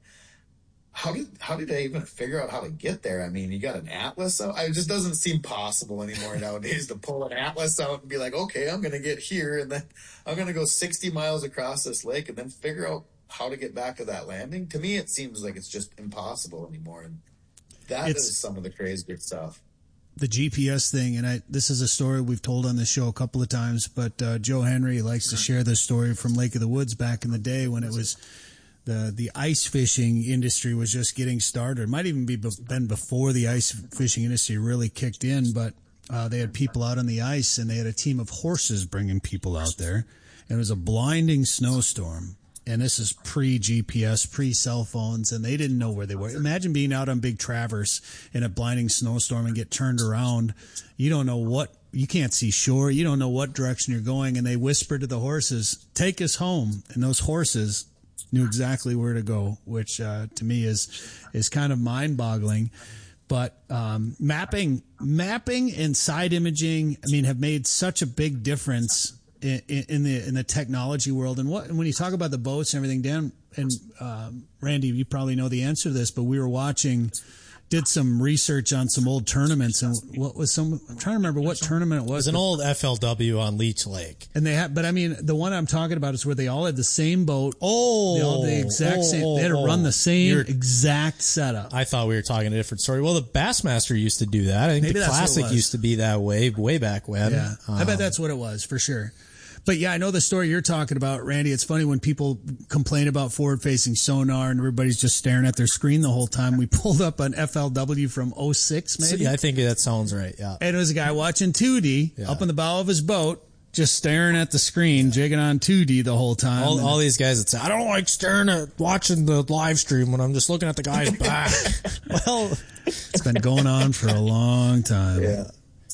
how did, how did I even figure out how to get there? I mean, you got an atlas out. It just doesn't seem possible anymore nowadays to pull an atlas out and be like, okay, I'm going to get here and then I'm going to go sixty miles across this lake and then figure out how to get back to that landing. To me, it seems like it's just impossible anymore. And that it's, is some of the crazy stuff. The G P S thing, and I, this is a story we've told on the show a couple of times, but uh, Joe Henry likes to share this story from Lake of the Woods back in the day when it was the the ice fishing industry was just getting started. It might even be been before the ice fishing industry really kicked in, but uh, they had people out on the ice, and they had a team of horses bringing people out there. And it was a blinding snowstorm. And this is pre-G P S, pre-cell phones, and they didn't know where they were. Imagine being out on Big Traverse in a blinding snowstorm and get turned around. You don't know what, you can't see shore. You don't know what direction you're going. And they whispered to the horses, take us home. And those horses knew exactly where to go, which uh, to me is is kind of mind-boggling. But um, mapping, mapping and side imaging, I mean, have made such a big difference In, in the in the technology world. And what when you talk about the boats and everything, Dan and um, Randy, you probably know the answer to this, but we were watching, did some research on some old tournaments, and what was some? I'm trying to remember what tournament it was. It was an old F L W on Leech Lake, and they had. But I mean, the one I'm talking about is where they all had the same boat. Oh, they all had the exact oh, same. They had to oh, run the same You're, exact setup. I thought we were talking a different story. Well, the Bassmaster used to do that. I think Maybe the Classic used to be that way way back when. Yeah, um, I bet that's what it was for sure. But yeah, I know the story you're talking about, Randy. It's funny when people complain about forward-facing sonar and everybody's just staring at their screen the whole time. We pulled up an F L W from oh six, maybe? Yeah, I think that sounds right, yeah. And it was a guy watching two D yeah. up in the bow of his boat, just staring at the screen, jigging on two D the whole time. All, all these guys that say, I don't like staring at watching the live stream when I'm just looking at the guy's back. Well, it's been going on for a long time. Yeah.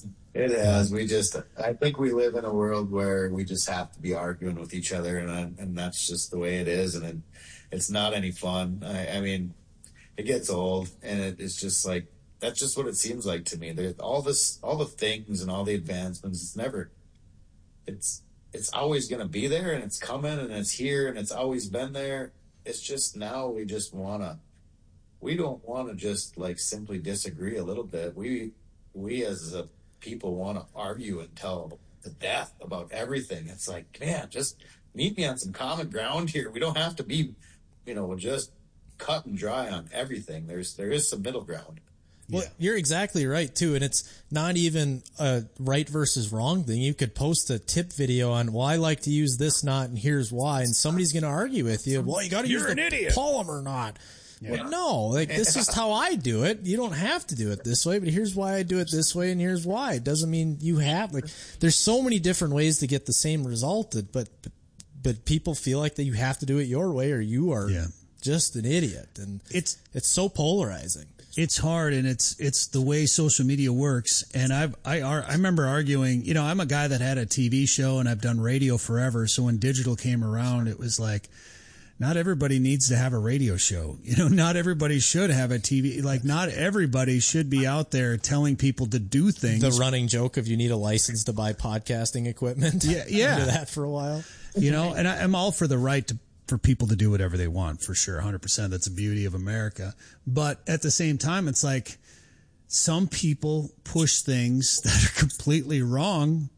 It has. We just, I think we live in a world where we just have to be arguing with each other, and and that's just the way it is, and it, it's not any fun. I, I mean, it gets old, and it, it's just like, that's just what it seems like to me. There's all this, all the things and all the advancements, it's never, it's, it's always going to be there, and it's coming, and it's here, and it's always been there. It's just now we just want to, we don't want to just like simply disagree a little bit. We, we as a people want to argue until the death about everything. It's like, man, just meet me on some common ground here. We don't have to be, you know, just cut and dry on everything. There's, there is some middle ground. Well, yeah. You're exactly right too. And it's not even a right versus wrong thing. You could post a tip video on, well, I like to use this knot and here's why. And somebody's going to argue with you. Well, you got to use the idiot. polymer knot. Yeah. Well, no, like this is how I do it. You don't have to do it this way, but here's why I do it this way, and here's why. It doesn't mean you have, like, there's so many different ways to get the same result, but but, but people feel like that you have to do it your way or you are yeah. just an idiot. And it's it's so polarizing. It's hard, and it's it's the way social media works. And I've I I remember arguing. You know, I'm a guy that had a T V show, and I've done radio forever. So when digital came around, it was like, not everybody needs to have a radio show. You know, not everybody should have a T V. Like, not everybody should be out there telling people to do things. The running joke of you need a license to buy podcasting equipment. Yeah, yeah. I did that for a while. You know, and I, I'm all for the right to, for people to do whatever they want, for sure, one hundred percent. That's the beauty of America. But at the same time, it's like, some people push things that are completely wrong,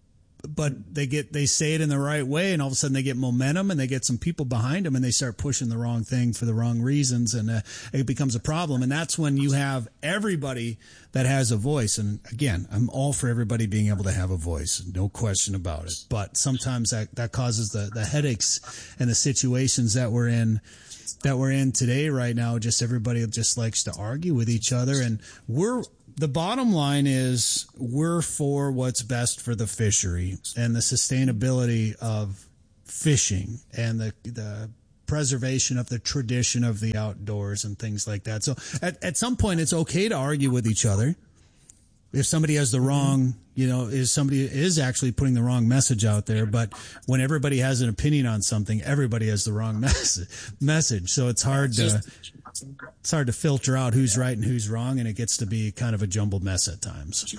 but they get they say it in the right way, and all of a sudden they get momentum and they get some people behind them, and they start pushing the wrong thing for the wrong reasons, and uh, it becomes a problem. And that's when you have everybody that has a voice. And again, I'm all for everybody being able to have a voice, no question about it. But sometimes that, that causes the, the headaches and the situations that we're in that we're in today right now. Just everybody just likes to argue with each other, and we're the bottom line is we're for what's best for the fishery and the sustainability of fishing and the the preservation of the tradition of the outdoors and things like that. So at, at some point it's okay to argue with each other. If somebody has the wrong, you know, is somebody is actually putting the wrong message out there. But when everybody has an opinion on something, everybody has the wrong message. Message. So it's hard to it's hard to filter out who's right and who's wrong, and it gets to be kind of a jumbled mess at times.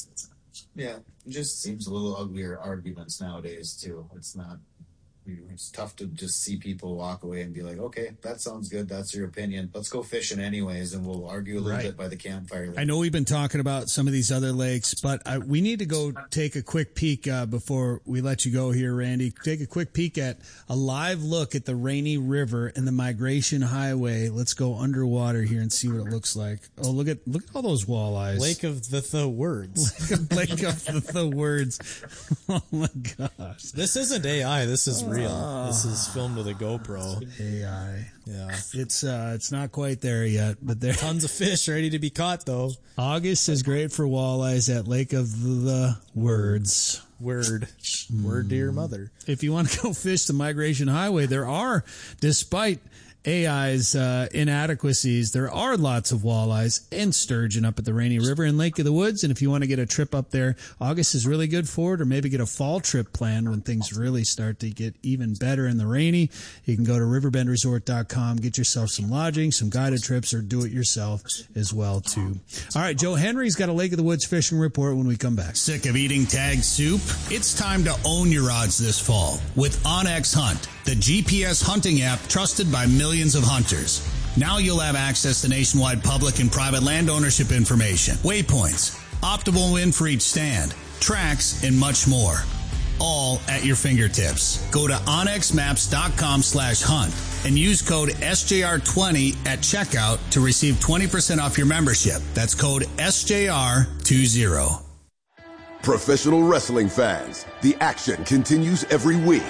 Yeah, it just seems a little uglier arguments nowadays too. It's not. It's tough to just see people walk away and be like, okay, that sounds good. That's your opinion. Let's go fishing anyways, and we'll argue a little Right. bit by the campfire. I know we've been talking about some of these other lakes, but I, we need to go take a quick peek uh, before we let you go here, Randy. Take a quick peek at a live look at the Rainy River and the Migration Highway. Let's go underwater here and see what it looks like. Oh, look at look at all those walleyes. Lake of the the words. Lake of the, the words. Oh my gosh. This isn't A I. This is real. This is filmed with a GoPro. A I. Yeah. It's uh it's not quite there yet, but there tons of fish ready to be caught though. August is great for walleyes at Lake of the Words. Word. Word to your mother. If you want to go fish the Migration Highway, there are, despite A I's uh, inadequacies, there are lots of walleyes and sturgeon up at the Rainy River and Lake of the Woods. And if you want to get a trip up there, August is really good for it, or maybe get a fall trip planned when things really start to get even better in the rainy. You can go to riverbend resort dot com, get yourself some lodging, some guided trips, or do it yourself as well, too. All right, Joe Henry's got a Lake of the Woods fishing report when we come back. Sick of eating tag soup? It's time to own your odds this fall with OnX Hunt, the G P S hunting app trusted by millions of hunters. Now you'll have access to nationwide public and private land ownership information, waypoints, optimal wind for each stand, tracks, and much more. All at your fingertips. Go to onx maps dot com slash hunt and use code S J R twenty at checkout to receive twenty percent off your membership. That's code S J R twenty. Professional wrestling fans, the action continues every week.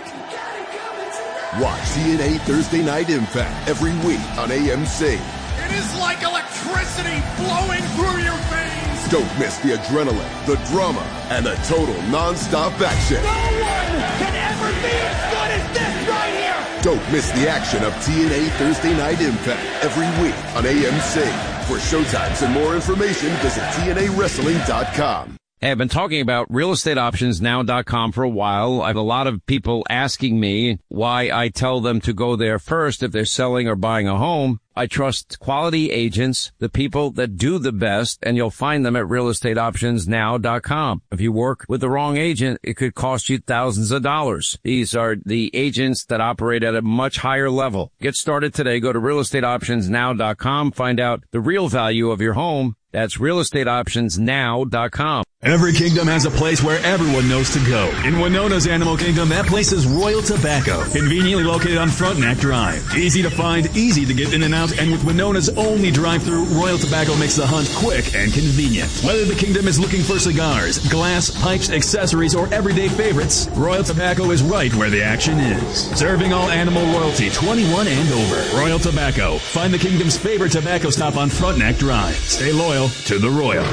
Watch T N A Thursday Night Impact every week on A M C. It is like electricity flowing through your veins. Don't miss the adrenaline, the drama, and the total non-stop action. No one can ever be as good as this right here. Don't miss the action of T N A Thursday Night Impact every week on A M C. For showtimes and more information, visit T N A wrestling dot com. Hey, I've been talking about real estate options now dot com for a while. I have a lot of people asking me why I tell them to go there first if they're selling or buying a home. I trust quality agents, the people that do the best, and you'll find them at real estate options now dot com. If you work with the wrong agent, it could cost you thousands of dollars. These are the agents that operate at a much higher level. Get started today. Go to real estate options now dot com. Find out the real value of your home. That's real estate options now dot com. Every kingdom has a place where everyone knows to go. In Winona's Animal Kingdom, that place is Royal Tobacco, conveniently located on Frontenac Drive. Easy to find, easy to get in and out, and with Winona's only drive-thru, Royal Tobacco makes the hunt quick and convenient. Whether the kingdom is looking for cigars, glass, pipes, accessories, or everyday favorites, Royal Tobacco is right where the action is. Serving all animal royalty, twenty-one and over. Royal Tobacco. Find the kingdom's favorite tobacco stop on Frontenac Drive. Stay loyal to the Royal.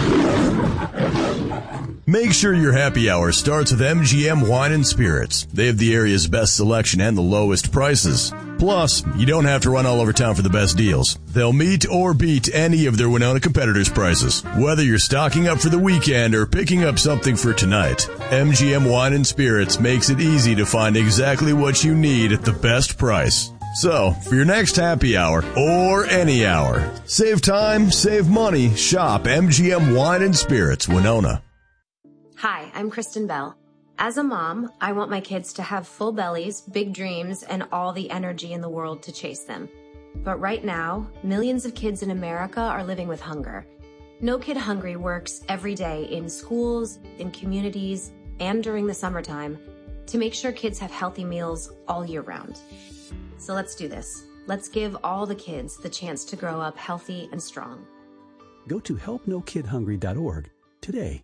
Make sure your happy hour starts with M G M Wine and Spirits. They have the area's best selection and the lowest prices. Plus, you don't have to run all over town for the best deals. They'll meet or beat any of their Winona competitors' prices. Whether you're stocking up for the weekend or picking up something for tonight, M G M Wine and Spirits makes it easy to find exactly what you need at the best price. So, for your next happy hour, or any hour, save time, save money, shop M G M Wine and Spirits, Winona. Hi, I'm Kristen Bell. As a mom, I want my kids to have full bellies, big dreams, and all the energy in the world to chase them. But right now, millions of kids in America are living with hunger. No Kid Hungry works every day in schools, in communities, and during the summertime to make sure kids have healthy meals all year round. So let's do this. Let's give all the kids the chance to grow up healthy and strong. Go to help no kid hungry dot org today.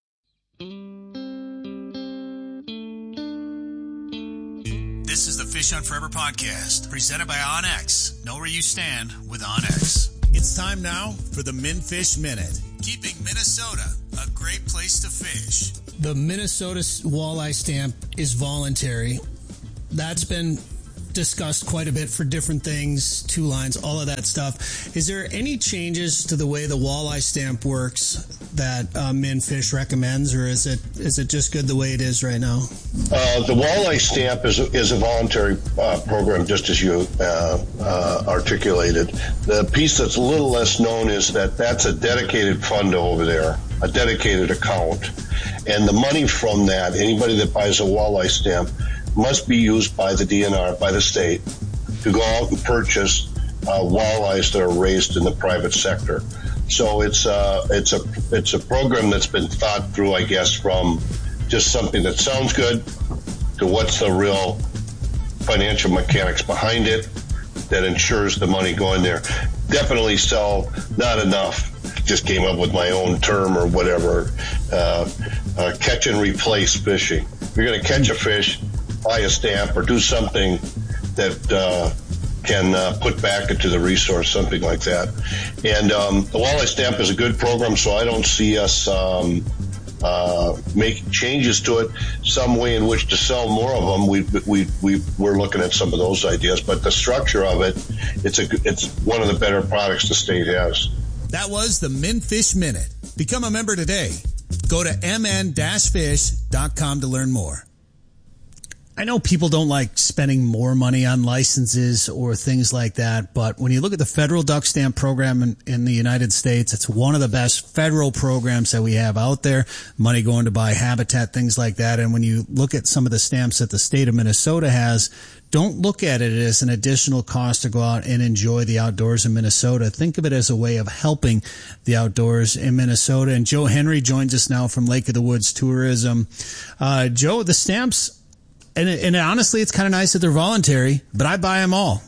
This is the Fish Hunt Forever podcast, presented by OnX. Know where you stand with OnX. It's time now for the Minfish Minute. Keeping Minnesota a great place to fish. The Minnesota walleye stamp is voluntary. That's been discussed quite a bit for different things, two lines, all of that stuff. Is there any changes to the way the walleye stamp works that uh, Minfish recommends, or is it is it just good the way it is right now? Uh, the walleye stamp is a, is a voluntary uh, program, just as you uh, uh, articulated. The piece that's a little less known is that that's a dedicated fund over there, a dedicated account, and the money from that, anybody that buys a walleye stamp must be used by the D N R, by the state, to go out and purchase uh, walleyes that are raised in the private sector. So it's uh, it's a it's a program that's been thought through, I guess, from just something that sounds good to what's the real financial mechanics behind it that ensures the money going there. Definitely sell not enough. Just came up with my own term or whatever. Uh, uh, catch and replace fishing. If you're going to catch a fish, buy a stamp or do something that uh, can uh, put back into the resource, something like that. And um, the walleye stamp is a good program, so I don't see us um, uh, making changes to it. Some way in which to sell more of them, we we we we're looking at some of those ideas. But the structure of it, it's a it's one of the better products the state has. That was the Minfish Minute. Become a member today. Go to m n dash fish dot com to learn more. I know people don't like spending more money on licenses or things like that, but when you look at the federal duck stamp program in, in the United States, it's one of the best federal programs that we have out there. Money going to buy habitat, things like that. And when you look at some of the stamps that the state of Minnesota has, don't look at it as an additional cost to go out and enjoy the outdoors in Minnesota. Think of it as a way of helping the outdoors in Minnesota. And Joe Henry joins us now from Lake of the Woods Tourism. Uh, Joe, the stamps, And, and honestly, it's kind of nice that they're voluntary, but I buy them all.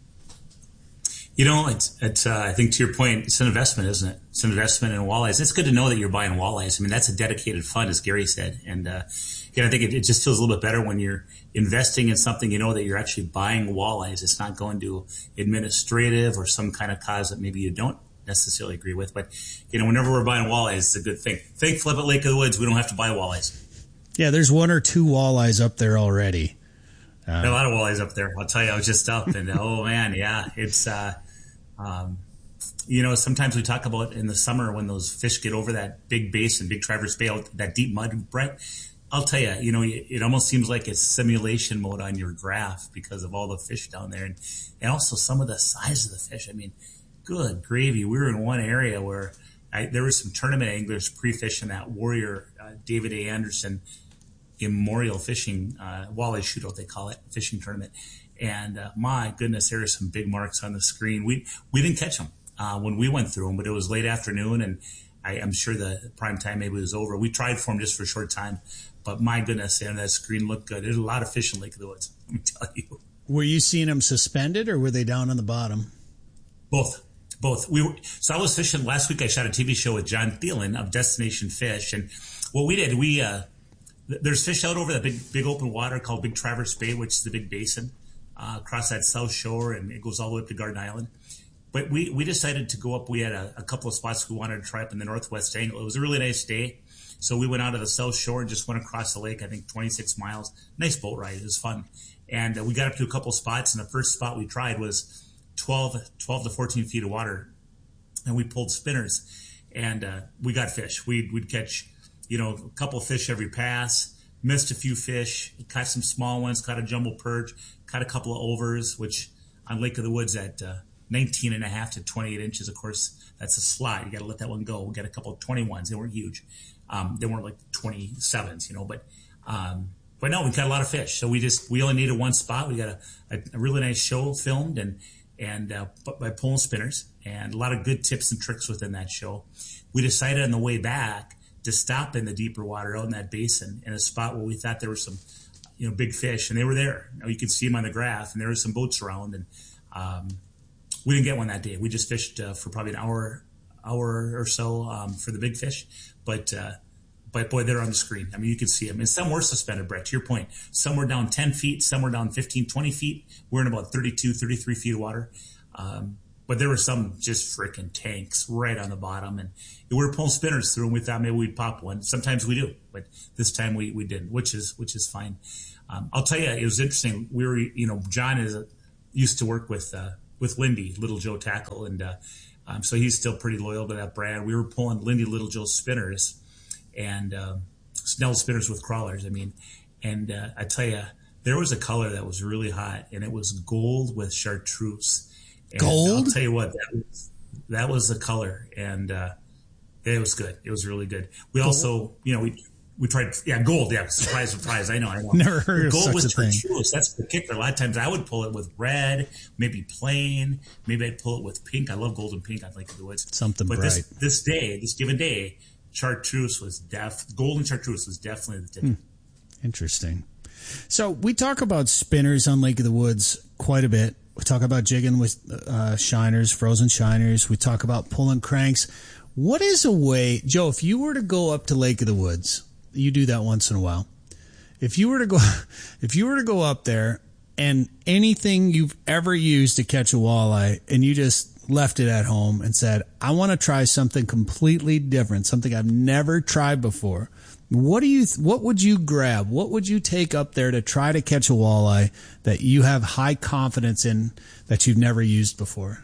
You know, it's, it's uh, I think to your point, it's an investment, isn't it? It's an investment in walleyes. It's good to know that you're buying walleyes. I mean, that's a dedicated fund, as Gary said. And, uh, you know, I think it, it just feels a little bit better when you're investing in something, you know, that you're actually buying walleyes. It's not going to administrative or some kind of cause that maybe you don't necessarily agree with. But, you know, whenever we're buying walleyes, it's a good thing. Thankfully, up at Lake of the Woods, we don't have to buy walleyes. Yeah, there's one or two walleyes up there already. Uh, there are a lot of walleyes up there. I'll tell you, I was just up, and oh man, yeah, it's uh, um, you know, sometimes we talk about in the summer when those fish get over that big basin, Big Traverse Bay, that deep mud, Brett. I'll tell you, you know, it almost seems like it's simulation mode on your graph because of all the fish down there, and and also some of the size of the fish. I mean, good gravy. We were in one area where I, there were some tournament anglers pre-fishing that Warrior uh, David A. Anderson Memorial Fishing, uh, walleye shootout, they call it, fishing tournament. And, uh, my goodness, there are some big marks on the screen. We, we didn't catch them, uh, when we went through them, but it was late afternoon and I, I'm sure the prime time maybe was over. We tried for them just for a short time, but my goodness, and that screen looked good. There's a lot of fish in Lake of the Woods, let me tell you. Were you seeing them suspended or were they down on the bottom? Both. Both. We were, so I was fishing last week. I shot a T V show with John Thielen of Destination Fish. And what we did, we, uh, there's fish out over that big, big open water called Big Traverse Bay, which is the big basin, uh, across that south shore, and it goes all the way up to Garden Island. But we, we decided to go up. We had a, a couple of spots we wanted to try up in the northwest angle. It was a really nice day. So we went out to the south shore and just went across the lake, I think twenty-six miles. Nice boat ride. It was fun. And uh, we got up to a couple spots, and the first spot we tried was twelve, twelve to fourteen feet of water. And we pulled spinners, and uh, we got fish. We'd, we'd catch, you know, a couple fish every pass, missed a few fish, caught some small ones, caught a jumbo perch, caught a couple of overs, which on Lake of the Woods at uh, nineteen and a half to twenty-eight inches, of course, that's a slide. You got to let that one go. We got a couple of twenty-ones. They weren't huge. Um, they weren't like twenty-sevens, you know, but, um, but no, we got a lot of fish. So we just, we only needed one spot. We got a, a, a really nice show filmed, and, and uh, by pulling spinners, and a lot of good tips and tricks within that show. We decided on the way back to stop in the deeper water out in that basin in a spot where we thought there were some, you know, big fish, and they were there. You know, you could see them on the graph, and there were some boats around, and um, we didn't get one that day. We just fished uh, for probably an hour, hour or so um, for the big fish, but. Uh, But, boy, they're on the screen. I mean, you could see them. And some were suspended, Brett, to your point. Some were down ten feet. Some were down fifteen, twenty feet. We're in about thirty-two, thirty-three feet of water. Um, but there were some just freaking tanks right on the bottom. And we were pulling spinners through, and we thought maybe we'd pop one. Sometimes we do. But this time we, we didn't, which is which is fine. Um, I'll tell you, it was interesting. We were, you know, John is used to work with uh, with Lindy, Little Joe Tackle. And uh, um, so he's still pretty loyal to that brand. We were pulling Lindy Little Joe spinners. And um, Snell spinners with crawlers. I mean, and uh, I tell you, there was a color that was really hot, and it was gold with chartreuse. And gold? I'll tell you what, that was, that was the color, and uh, it was good. It was really good. We gold? also, you know, we we tried, yeah, gold, yeah, surprise, surprise. I know, I know. Never heard of gold such with a thing. chartreuse. That's the kicker. A lot of times I would pull it with red, maybe plain, maybe I'd pull it with pink. I love gold and pink. I'd like to do it. Something but bright. This, this day, this given day, chartreuse was def golden chartreuse was definitely the tip. Hmm. Interesting. So we talk about spinners on Lake of the Woods quite a bit. We talk about jigging with uh, shiners, frozen shiners. We talk about pulling cranks. What is a way, Joe, if you were to go up to Lake of the Woods, you do that once in a while. If you were to go, if you were to go up there and anything you've ever used to catch a walleye and you just left it at home and said, I want to try something completely different, something I've never tried before. What do you, what would you grab? What would you take up there to try to catch a walleye that you have high confidence in that you've never used before?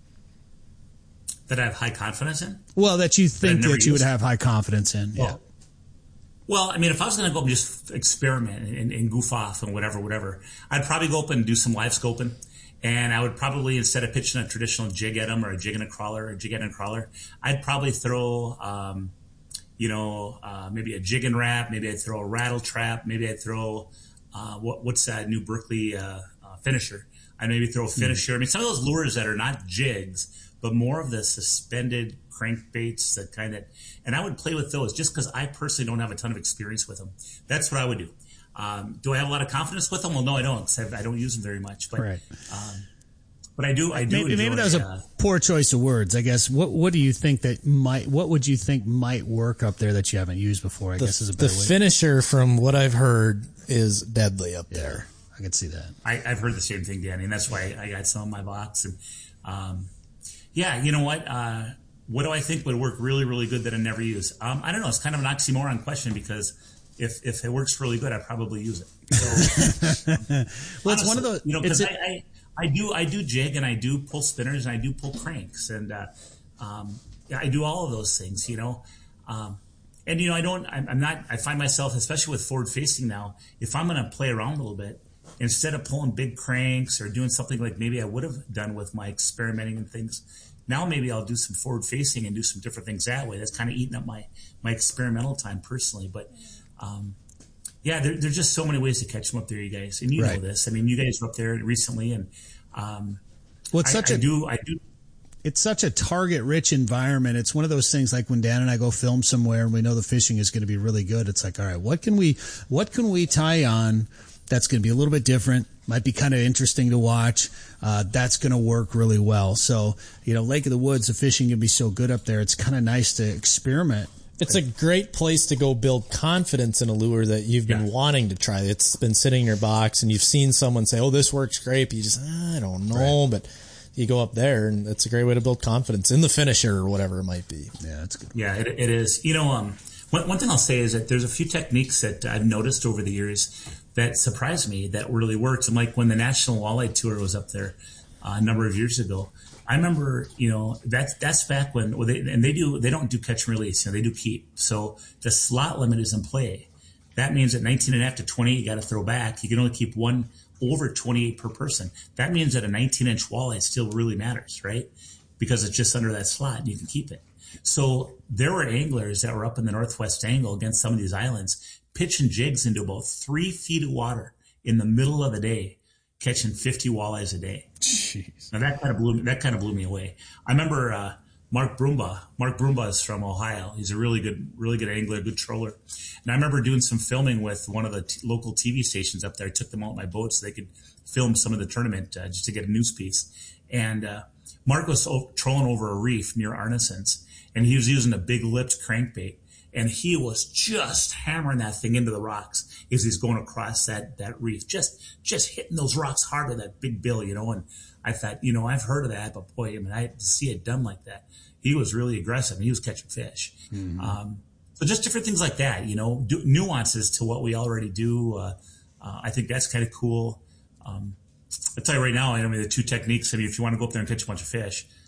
That I have high confidence in? Well, that you think that, that you used. would have high confidence in. Well, yeah. Well, I mean, if I was going to go up and just experiment and, and goof off and whatever, whatever, I'd probably go up and do some live scoping. And I would probably, instead of pitching a traditional jig at them or a jig and a crawler or a jig and a crawler, I'd probably throw, um, you know, uh, maybe a jig and wrap. Maybe I'd throw a rattle trap. Maybe I'd throw, uh, what, what's that new Berkeley uh, uh, finisher? I'd maybe throw a finisher. I mean, some of those lures that are not jigs, but more of the suspended crankbaits that kind of, and I would play with those just because I personally don't have a ton of experience with them. That's what I would do. Um, do I have a lot of confidence with them? Well, no, I don't, because I don't use them very much. But, right. um, but I do. I do. Maybe, enjoy, maybe that was a uh, poor choice of words. I guess. What What do you think that might? What would you think might work up there that you haven't used before? I the, guess is a better the way. finisher, from what I've heard, is deadly up yeah, there. I could see that. I, I've heard the same thing, Danny, and that's why I got some in my box. And um, yeah, you know what? Uh, what do I think would work really, really good that I never use? Um, I don't know. It's kind of an oxymoron question because if if it works really good, I'd probably use it. So, well, honestly, it's one of those. You know, because I, I, I do I do jig and I do pull spinners and I do pull cranks and uh, um, I do all of those things. You know, um, and you know I don't. I'm, I'm not. I find myself, especially with forward facing now, if I'm going to play around a little bit, instead of pulling big cranks or doing something like maybe I would have done with my experimenting and things. Now maybe I'll do some forward facing and do some different things that way. That's kind of eating up my, my experimental time personally. But um, yeah, there, there's just so many ways to catch them up there, you guys. And you right. know this. I mean, you guys were up there recently, and um, well, it's I, such I a, do. I do. It's such a target-rich environment. It's one of those things like when Dan and I go film somewhere and we know the fishing is going to be really good. It's like, all right, what can we, what can we tie on that's going to be a little bit different? Might be kind of interesting to watch. Uh, that's going to work really well. So, you know, Lake of the Woods, the fishing can be so good up there. It's kind of nice to experiment. It's a great place to go build confidence in a lure that you've been yeah. wanting to try. It's been sitting in your box and you've seen someone say, oh, this works great. But you just, ah, I don't know. Right. But you go up there and it's a great way to build confidence in the finisher or whatever it might be. Yeah, that's good. Yeah, it, it is. You know, um, one, one thing I'll say is that there's a few techniques that I've noticed over the years that surprised me that really worked. And like when the National Walleye Tour was up there uh, a number of years ago, I remember, you know, that's that's back when, well, they, and they do, they don't do catch and release, you know, they do keep. So the slot limit is in play. That means at nineteen and a half to twenty, you got to throw back. You can only keep one over twenty-eight per person. That means that a nineteen inch walleye still really matters, right? Because it's just under that slot and you can keep it. So there were anglers that were up in the Northwest Angle against some of these islands, pitching jigs into about three feet of water in the middle of the day catching fifty walleyes a day. Jeez. Now that kind of blew that kind of blew me away. I remember uh, Mark Broomba. Mark Broomba is from Ohio. He's a really good, really good angler, good troller. And I remember doing some filming with one of the t- local T V stations up there. I took them out in my boat so they could film some of the tournament uh, just to get a news piece. And uh, Mark was o- trolling over a reef near Arneson's, and he was using a big lipped crankbait. And he was just hammering that thing into the rocks as he's going across that, that reef, just just hitting those rocks hard with that big bill, you know. And I thought, you know, I've heard of that, but boy, I mean, I to see it done like that. He was really aggressive, and he was catching fish. Mm-hmm. Um, so just different things like that, you know, do, nuances to what we already do. Uh, uh, I think that's kind of cool. Um, I'll tell you right now, I mean, the two techniques, I mean, if you want to go up there and catch a bunch of fish,